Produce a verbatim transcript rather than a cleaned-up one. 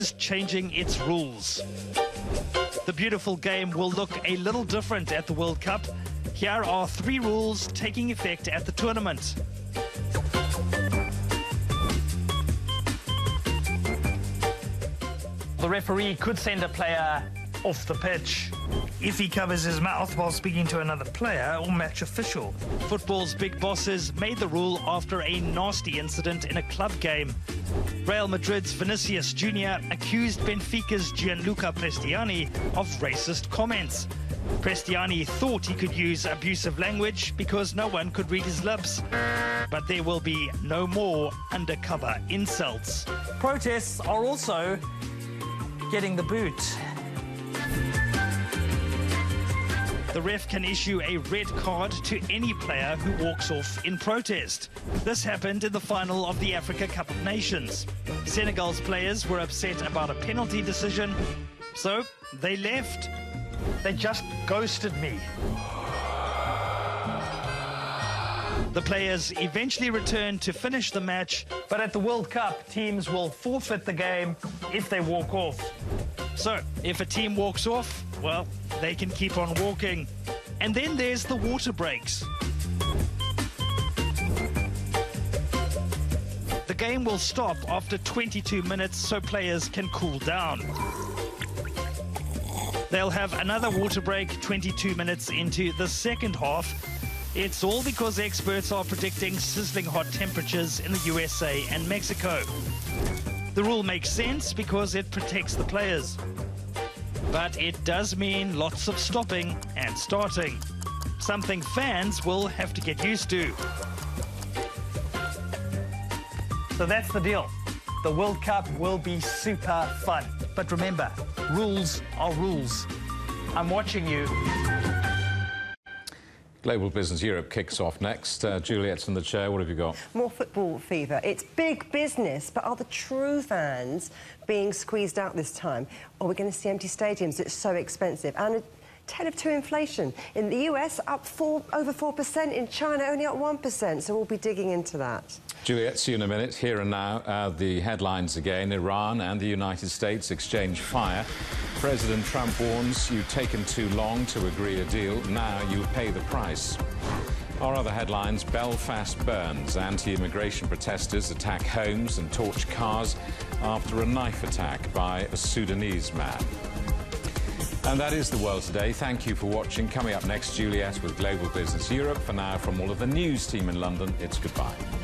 is changing its rules. The beautiful game will look a little different at the World Cup. Here are three rules taking effect at the tournament. The referee could send a player off the pitch if he covers his mouth while speaking to another player or match official. Football's big bosses made the rule after a nasty incident in a club game. Real Madrid's Vinicius Junior accused Benfica's Gianluca Prestiani of racist comments. Prestiani thought he could use abusive language because no one could read his lips. But there will be no more undercover insults. Protests are also getting the boot. The ref can issue a red card to any player who walks off in protest. This happened in the final of the Africa Cup of Nations. Senegal's players were upset about a penalty decision, so they left. They just ghosted me. The players eventually returned to finish the match, but at the World Cup, teams will forfeit the game if they walk off. So, if a team walks off, well, they can keep on walking. And then there's the water breaks. The game will stop after twenty-two minutes so players can cool down. They'll have another water break twenty-two minutes into the second half. It's all because experts are predicting sizzling hot temperatures in the U S A and Mexico. The rule makes sense because it protects the players. But it does mean lots of stopping and starting, something fans will have to get used to. So that's the deal. The World Cup will be super fun. But remember, rules are rules. I'm watching you. Global Business Europe kicks off next. Uh, Juliet's in the chair. What have you got? More football fever. It's big business, but are the true fans being squeezed out this time? Or are we going to see empty stadiums? It's so expensive. And a tale of two inflation. In the U S, up four, over four percent. In China, only up one percent. So we'll be digging into that. Juliet, see you in a minute. Here and now, uh, the headlines again. Iran and the United States exchange fire. President Trump warns you've taken too long to agree a deal. Now you pay the price. Our other headlines: Belfast burns. Anti-immigration protesters attack homes and torch cars after a knife attack by a Sudanese man. And that is the world today. Thank you for watching. Coming up next, Juliet with Global Business Europe. For now, from all of the news team in London, it's goodbye.